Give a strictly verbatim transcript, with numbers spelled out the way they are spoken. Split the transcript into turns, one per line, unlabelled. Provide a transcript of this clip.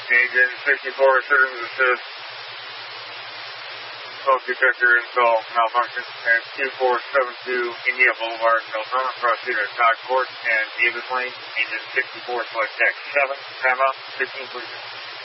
Agent sixty-four, assertive assist. Smoke detector install malfunction at two four seven two India Boulevard, Deltona. Proceed at Todd Court and Davis Lane. Agent sixty-four, select deck seven. Timeout, fifteen, please.